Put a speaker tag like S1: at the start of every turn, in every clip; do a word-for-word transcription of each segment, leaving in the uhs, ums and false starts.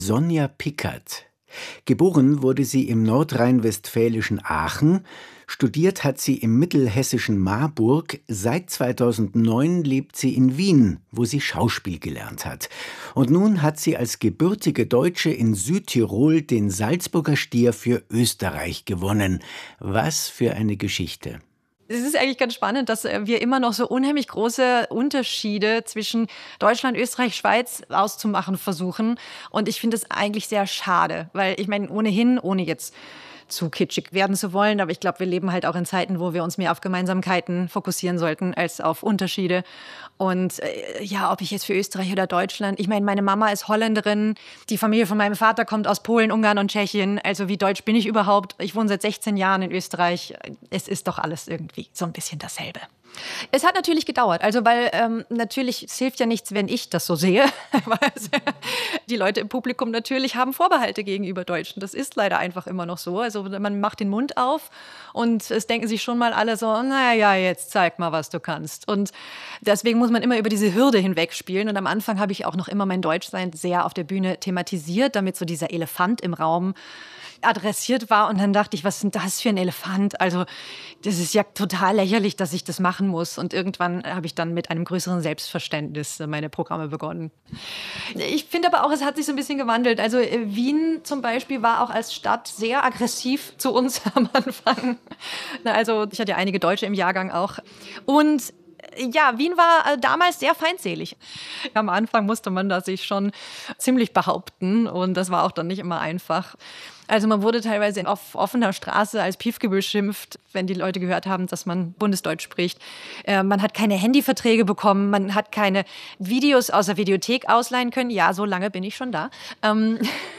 S1: Sonja Pickert. Geboren wurde sie im nordrhein-westfälischen Aachen, studiert hat sie im mittelhessischen Marburg, seit zweitausendneun lebt sie in Wien, wo sie Schauspiel gelernt hat. Und nun hat sie als gebürtige Deutsche in Südtirol den Salzburger Stier für Österreich gewonnen. Was für eine Geschichte.
S2: Es ist eigentlich ganz spannend, dass wir immer noch so unheimlich große Unterschiede zwischen Deutschland, Österreich, Schweiz auszumachen versuchen. Und ich finde es eigentlich sehr schade, weil ich meine, ohnehin, ohne jetzt zu kitschig werden zu wollen, aber ich glaube, wir leben halt auch in Zeiten, wo wir uns mehr auf Gemeinsamkeiten fokussieren sollten als auf Unterschiede. Und äh, ja, ob ich jetzt für Österreich oder Deutschland, ich meine, meine Mama ist Holländerin, die Familie von meinem Vater kommt aus Polen, Ungarn und Tschechien. Also wie deutsch bin ich überhaupt? Ich wohne seit sechzehn Jahren in Österreich. Es ist doch alles irgendwie so ein bisschen dasselbe. Es hat natürlich gedauert, also weil ähm, natürlich, es hilft ja nichts, wenn ich das so sehe, weil die Leute im Publikum natürlich haben Vorbehalte gegenüber Deutschen. Das ist leider einfach immer noch so. Also man macht den Mund auf und es denken sich schon mal alle so, naja, jetzt zeig mal, was du kannst. Und deswegen muss man immer über diese Hürde hinwegspielen. Und am Anfang habe ich auch noch immer mein Deutschsein sehr auf der Bühne thematisiert, damit so dieser Elefant im Raum adressiert war. Und dann dachte ich, was ist denn das für ein Elefant? Also das ist ja total lächerlich, dass ich das machen muss. Und irgendwann habe ich dann mit einem größeren Selbstverständnis meine Programme begonnen. Ich finde aber auch, es hat sich so ein bisschen gewandelt. Also Wien zum Beispiel war auch als Stadt sehr aggressiv zu uns am Anfang. Also ich hatte ja einige Deutsche im Jahrgang auch. Und ja, Wien war damals sehr feindselig. Am Anfang musste man da sich schon ziemlich behaupten und das war auch dann nicht immer einfach. Also man wurde teilweise auf offener Straße als Piefke beschimpft, wenn die Leute gehört haben, dass man Bundesdeutsch spricht. Äh, man hat keine Handyverträge bekommen, man hat keine Videos aus der Videothek ausleihen können. Ja, so lange bin ich schon da. Ähm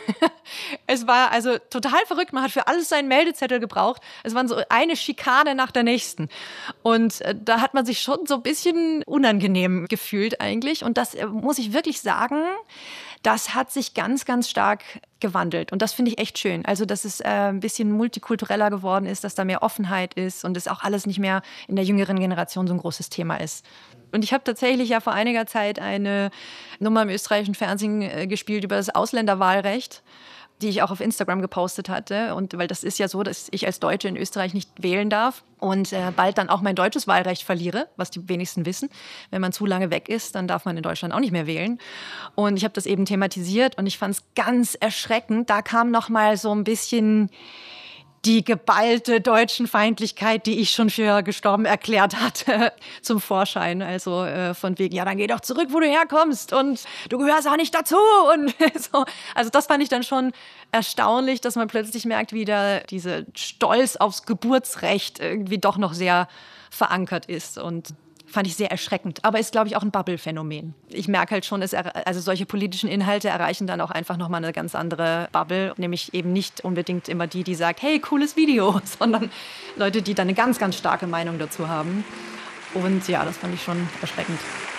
S2: es war also total verrückt. Man hat für alles seinen Meldezettel gebraucht. Es war so eine Schikane nach der nächsten. Und äh, da hat man sich schon so ein bisschen unangenehm gefühlt eigentlich. Und das äh, muss ich wirklich sagen, das hat sich ganz, ganz stark gewandelt. Und das finde ich echt schön. Also, dass es äh, ein bisschen multikultureller geworden ist, dass da mehr Offenheit ist und es auch alles nicht mehr in der jüngeren Generation so ein großes Thema ist. Und ich habe tatsächlich ja vor einiger Zeit eine Nummer im österreichischen Fernsehen äh, gespielt über das Ausländerwahlrecht, die ich auch auf Instagram gepostet hatte. Und weil das ist ja so, dass ich als Deutsche in Österreich nicht wählen darf und äh, bald dann auch mein deutsches Wahlrecht verliere, was die wenigsten wissen. Wenn man zu lange weg ist, dann darf man in Deutschland auch nicht mehr wählen. Und ich habe das eben thematisiert und ich fand es ganz erschreckend. Da kam noch mal so ein bisschen die geballte Deutschenfeindlichkeit, die ich schon für gestorben erklärt hatte, zum Vorschein. Also äh, von wegen, ja, dann geh doch zurück, wo du herkommst und du gehörst auch nicht dazu. Und so. Also das fand ich dann schon erstaunlich, dass man plötzlich merkt, wie da diese Stolz aufs Geburtsrecht irgendwie doch noch sehr verankert ist. Und fand ich sehr erschreckend. Aber ist, glaube ich, auch ein Bubble-Phänomen. Ich merke halt schon, es also solche politischen Inhalte erreichen dann auch einfach nochmal eine ganz andere Bubble. Nämlich eben nicht unbedingt immer die, die sagt, hey, cooles Video, sondern Leute, die dann eine ganz, ganz starke Meinung dazu haben. Und ja, das fand ich schon erschreckend.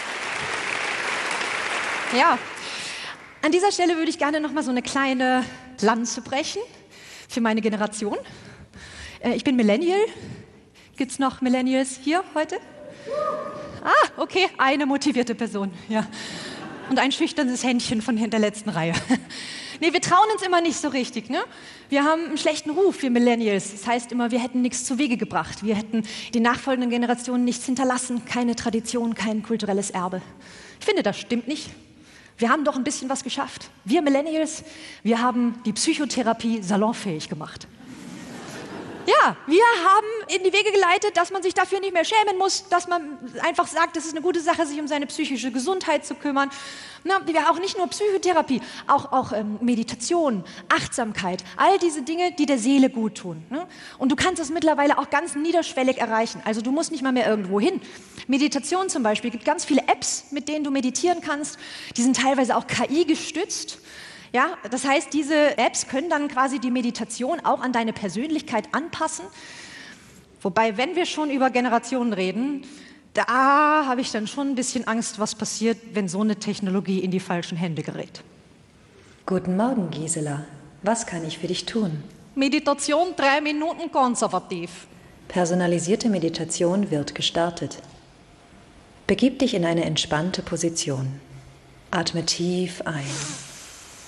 S2: Ja, an dieser Stelle würde ich gerne nochmal so eine kleine Lanze brechen für meine Generation. Ich bin Millennial. Gibt es noch Millennials hier heute? Ah, okay, eine motivierte Person, ja. Und ein schüchternes Händchen von der letzten Reihe. Nee, wir trauen uns immer nicht so richtig, ne? Wir haben einen schlechten Ruf, wir Millennials. Das heißt immer, wir hätten nichts zu Wege gebracht. Wir hätten den nachfolgenden Generationen nichts hinterlassen, keine Tradition, kein kulturelles Erbe. Ich finde, das stimmt nicht. Wir haben doch ein bisschen was geschafft. Wir Millennials, wir haben die Psychotherapie salonfähig gemacht. Ja, wir haben in die Wege geleitet, dass man sich dafür nicht mehr schämen muss, dass man einfach sagt, es ist eine gute Sache, sich um seine psychische Gesundheit zu kümmern. Na, wir auch nicht nur Psychotherapie, auch, auch ähm, Meditation, Achtsamkeit, all diese Dinge, die der Seele gut tun. Ne? Und du kannst es mittlerweile auch ganz niederschwellig erreichen. Also du musst nicht mal mehr irgendwo hin. Meditation zum Beispiel, es gibt ganz viele Apps, mit denen du meditieren kannst. Die sind teilweise auch K I gestützt. Ja, das heißt, diese Apps können dann quasi die Meditation auch an deine Persönlichkeit anpassen. Wobei, wenn wir schon über Generationen reden, da habe ich dann schon ein bisschen Angst, was passiert, wenn so eine Technologie in die falschen Hände gerät.
S3: Guten Morgen, Gisela. Was kann ich für dich tun?
S2: Meditation drei Minuten konservativ.
S3: Personalisierte Meditation wird gestartet. Begib dich in eine entspannte Position. Atme tief ein